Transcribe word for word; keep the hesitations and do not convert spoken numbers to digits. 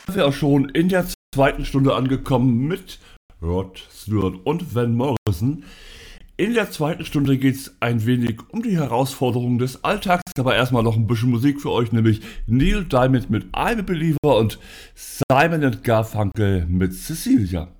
wir auch schon in der zweiten Stunde angekommen mit Rod Stewart und Van Morrison. In der zweiten Stunde geht es ein wenig um die Herausforderungen des Alltags, aber erstmal noch ein bisschen Musik für euch, nämlich Neil Diamond mit I'm a Believer und Simon and Garfunkel mit Cecilia.